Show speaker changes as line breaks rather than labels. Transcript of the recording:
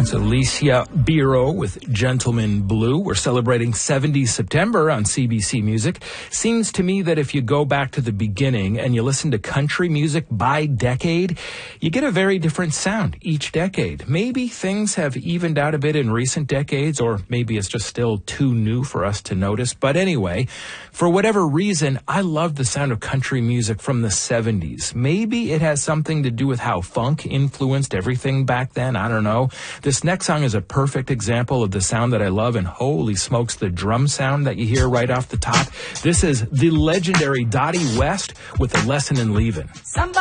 It's Alicia Biro with Gentleman Blue. We're celebrating 70 September on CBC Music. Seems to me that if you go back to the beginning and you listen to country music by decade, you get a very different sound each decade. Maybe things have evened out a bit in recent decades, or maybe it's just still too new for us to notice. But anyway, for whatever reason, I love the sound of country music from the 70s. Maybe it has something to do with how funk influenced everything back then. I don't know. This next song is a perfect example of the sound that I love, and holy smokes, the drum sound that you hear right off the top. This is the legendary Dottie West with A Lesson in Leaving.
Somebody